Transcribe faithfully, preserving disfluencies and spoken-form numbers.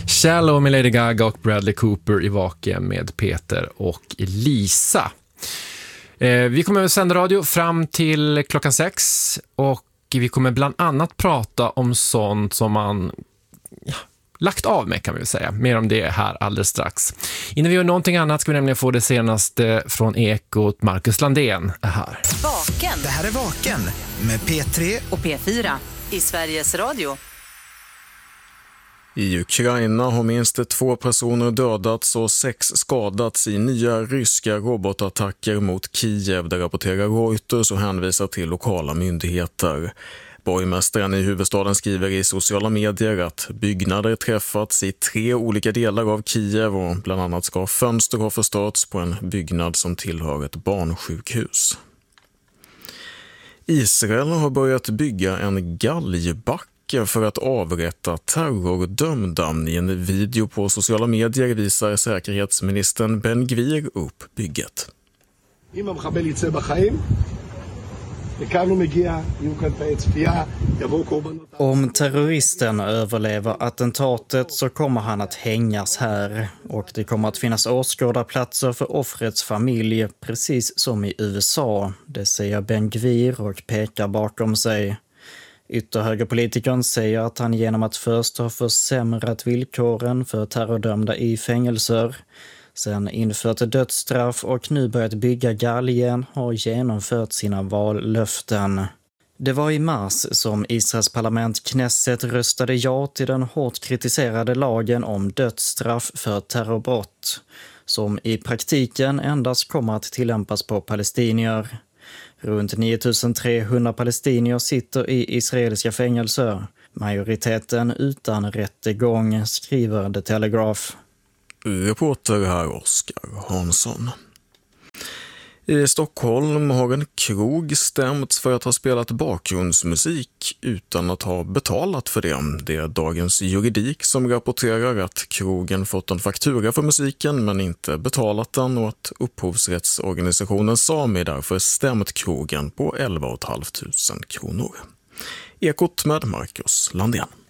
Shallow med Lady Gaga och Bradley Cooper i Vaken med Peter och Lisa. Eh, vi kommer att sända radio fram till klockan sex och vi kommer bland annat prata om sånt som man ja, lagt av med, kan vi väl säga. Mer om det här alldeles strax. Innan vi gör någonting annat ska vi nämligen få det senaste från Ekot. Marcus Landén är här. Vaken. Det här är Vaken med P tre och P fyra i Sveriges Radio. I Ukraina har minst två personer dödats och sex skadats i nya ryska robotattacker mot Kiev, där rapporterar Reuters och hänvisar till lokala myndigheter. Borgmästaren i huvudstaden skriver i sociala medier att byggnader träffats i tre olika delar av Kiev och bland annat ska fönster ha förstörts på en byggnad som tillhör ett barnsjukhus. Israel har börjat bygga en galgbacke för att avrätta terrordömda. I en video på sociala medier visar säkerhetsministern Ben Gvir upp bygget. Om terroristen överlever attentatet så kommer han att hängas här och det kommer att finnas åskådarplatser för offrets familj, precis som i U S A. Det säger Ben Gvir och pekar bakom sig. Ytterhögerpolitikern säger att han genom att först ha försämrat villkoren för terrordömda i fängelser, sen infört dödsstraff och nu börjat bygga galgen har genomfört sina vallöften. Det var i mars som Israels parlament Knesset röstade ja till den hårt kritiserade lagen om dödsstraff för terrorbrott, som i praktiken endast kommer att tillämpas på palestinier. Runt nio tusen trehundra palestinier sitter i israeliska fängelser. Majoriteten utan rättegång, skriver The Telegraph. Reporter här Oskar Hansson. I Stockholm har en krog stämts för att ha spelat bakgrundsmusik utan att ha betalat för det. Det är Dagens Juridik som rapporterar att krogen fått en faktura för musiken men inte betalat den och att upphovsrättsorganisationen Sami därför stämt krogen på elva tusen fem hundra kronor. Ekot med Marcus Landén.